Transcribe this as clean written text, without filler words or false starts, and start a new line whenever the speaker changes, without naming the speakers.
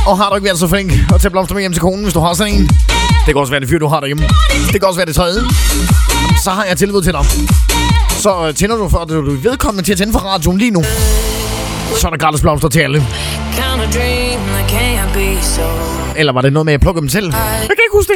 Og har du ikke været så flink at tage blomster med hjem til konen, hvis du har sådan en? Det kan også være det fyr, du har derhjemme. Det kan også være det tredje. Så har jeg tilbud til dig. Så tænder du for, at du er vedkommende til at tænde for radioen lige nu. Så er der gratis blomster til alle. Eller var det noget med at plukke dem selv? Jeg kan ikke huske det.